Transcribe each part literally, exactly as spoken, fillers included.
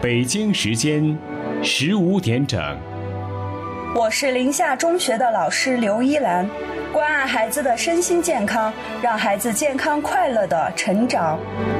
北京时间十五点整， 我是临夏中学的老师刘依兰，关爱孩子的身心健康，让孩子健康快乐的成长。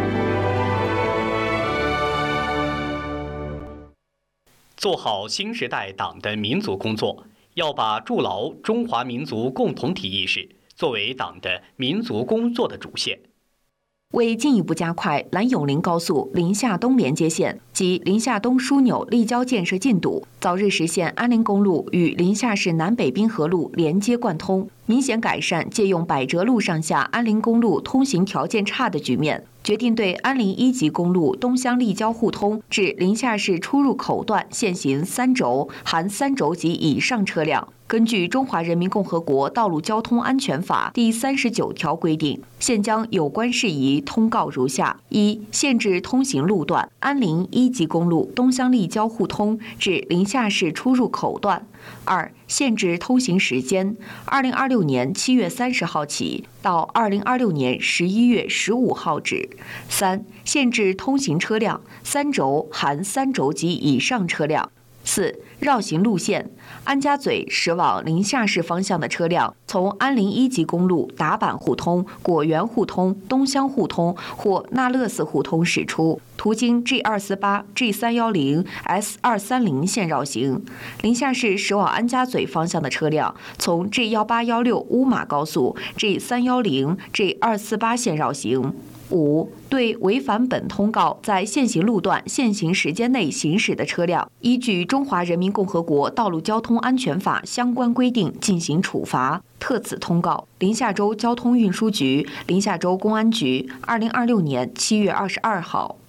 做好新时代党的民族工作，要把筑牢中华民族共同体意识作为党的民族工作的主线。 为进一步加快兰永林高速临夏东连接线及临夏东枢纽立交建设进度，早日实现安林公路与临夏市南北滨河路连接贯通，明显改善借用百折路上下安林公路通行条件差的局面，决定对安林一级公路东乡立交互通至临夏市出入口段限行三轴（含三轴及以上车辆）。根据《中华人民共和国道路交通安全法》第三十九条规定，现将有关事宜通告如下：一、限制通行路段：安林一级公路东乡立交互通至临夏市出入口段；二、限制通行时间：二零二六年七月三十号起到二零二六年十一月十五号止；三、限制通行车辆：三轴（含三轴及以上车辆）。四、绕行路线：安家嘴驶往临夏市方向的车辆，从安林一级公路达坂互通、果园互通、东乡互通或那乐寺互通驶出，途经 G 二四八、G 三一零、S 二三零线绕行。临夏市驶往安家嘴方向的车辆，从 G 一八一六乌马高速、G 三一零、G 二四八线绕行。五、对违反本通告在限行路段限行时间内行驶的车辆，依据《中华人民共和国道路交通安全法》相关规定进行处罚。特此通告，临夏州交通运输局、临夏州公安局，二零二六年七月二十二号。